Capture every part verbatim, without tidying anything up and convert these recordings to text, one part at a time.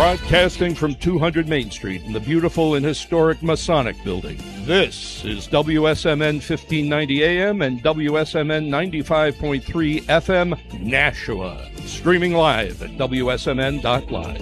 Broadcasting from two hundred Main Street in the beautiful and historic Masonic Building. This is W S M N fifteen ninety A M and W S M N ninety-five point three F M, Nashua. Streaming live at W S M N dot live.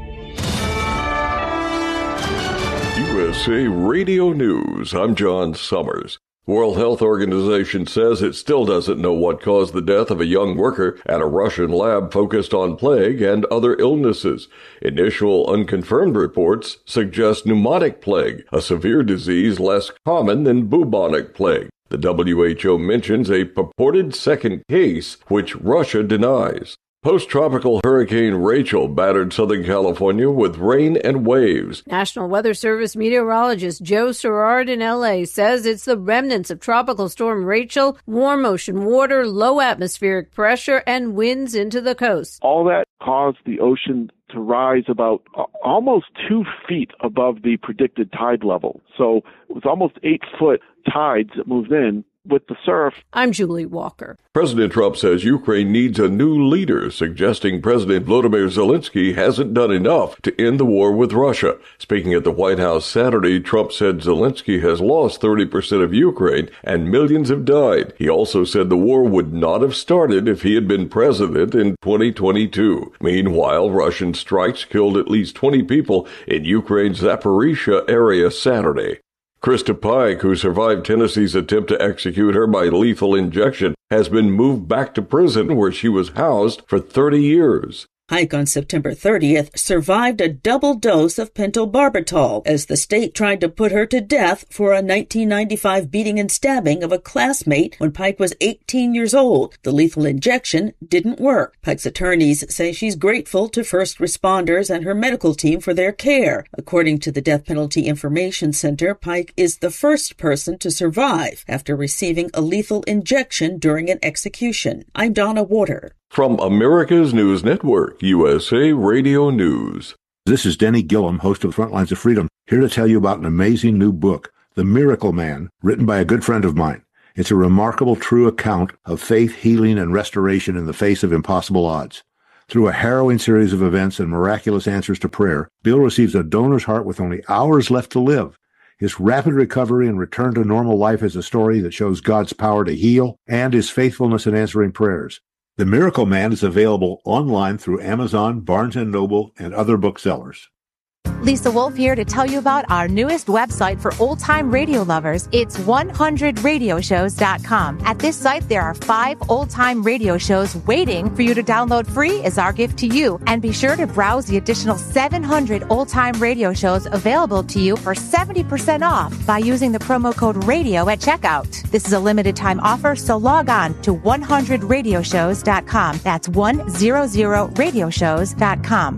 U S A Radio News. I'm John Summers. World Health Organization says it still doesn't know what caused the death of a young worker at a Russian lab focused on plague and other illnesses. Initial unconfirmed reports suggest pneumotic plague, a severe disease less common than bubonic plague. The W H O mentions a purported second case, which Russia denies. Post-tropical Hurricane Rachel battered Southern California with rain and waves. National Weather Service meteorologist Joe Sherrard in L A says it's the remnants of Tropical Storm Rachel, warm ocean water, low atmospheric pressure, and winds into the coast. All that caused the ocean to rise about almost two feet above the predicted tide level. So it was almost eight foot tides that moved in with the surf. I'm Julie Walker. President Trump says Ukraine needs a new leader, suggesting President Volodymyr Zelensky hasn't done enough to end the war with Russia. Speaking at the White House Saturday, Trump said Zelensky has lost thirty percent of Ukraine and millions have died. He also said the war would not have started if he had been president in twenty twenty-two. Meanwhile, Russian strikes killed at least twenty people in Ukraine's Zaporizhzhia area Saturday. Krista Pike, who survived Tennessee's attempt to execute her by lethal injection, has been moved back to prison where she was housed for thirty years. Pike on September thirtieth survived a double dose of pentobarbital as the state tried to put her to death for a nineteen ninety-five beating and stabbing of a classmate when Pike was eighteen years old. The lethal injection didn't work. Pike's attorneys say she's grateful to first responders and her medical team for their care. According to the Death Penalty Information Center, Pike is the first person to survive after receiving a lethal injection during an execution. I'm Donna Water. From America's News Network, U S A Radio News. This is Denny Gillum, host of Frontlines of Freedom, here to tell you about an amazing new book, The Miracle Man, written by a good friend of mine. It's a remarkable, true account of faith, healing, and restoration in the face of impossible odds. Through a harrowing series of events and miraculous answers to prayer, Bill receives a donor's heart with only hours left to live. His rapid recovery and return to normal life is a story that shows God's power to heal and his faithfulness in answering prayers. The Miracle Man is available online through Amazon, Barnes and Noble, and other booksellers. Lisa Wolf here to tell you about our newest website for old-time radio lovers. It's one hundred radio shows dot com. At this site, there are five old-time radio shows waiting for you to download free as our gift to you. And be sure to browse the additional seven hundred old-time radio shows available to you for seventy percent off by using the promo code RADIO at checkout. This is a limited-time offer, so log on to one hundred radio shows dot com. That's one hundred radio shows dot com.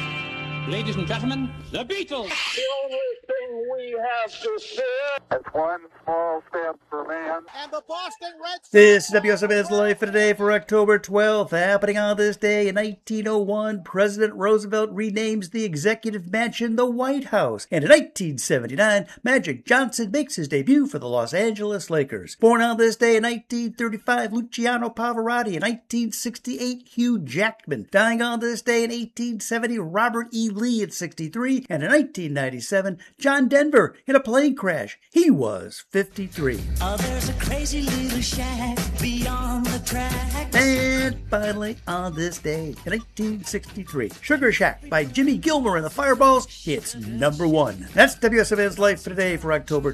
Ladies and gentlemen, the Beatles. The only thing we have to fear is one small step for man. And the Boston Red Sox. This is W S M N's Life for Today for October twelfth. Happening on this day in nineteen oh one, President Roosevelt renames the Executive Mansion the White House. And in nineteen seventy-nine, Magic Johnson makes his debut for the Los Angeles Lakers. Born on this day in nineteen thirty-five, Luciano Pavarotti. In nineteen sixty-eight, Hugh Jackman. Dying on this day in eighteen seventy, Robert E. Lee at sixty-three, and in nineteen ninety-seven, John Denver in a plane crash. He was fifty-three. Oh, there's a crazy little shack beyond the tracks. And finally, on this day in nineteen sixty-three, Sugar Shack by Jimmy Gilmore and the Fireballs hits number one. That's W S M N's Life for Today for October